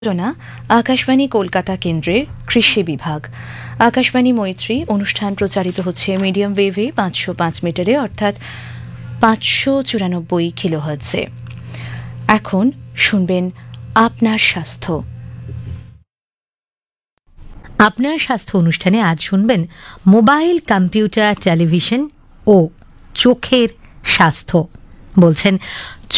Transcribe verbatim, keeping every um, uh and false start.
রচনা আকাশবাণী কলকাতা কেন্দ্রের কৃষি বিভাগ। আকাশবাণী মৈত্রী অনুষ্ঠান প্রচারিত হচ্ছে মিডিয়াম ওয়েভে পাঁচশো পাঁচ মিটারে অর্থাৎ পাঁচশো চুরানব্বই কিলোহার্টজে। এখন শুনবেন আপনার স্বাস্থ্য। আপনার স্বাস্থ্য অনুষ্ঠানে আজ শুনবেন মোবাইল কম্পিউটার টেলিভিশন ও চোখের স্বাস্থ্য। বলছেন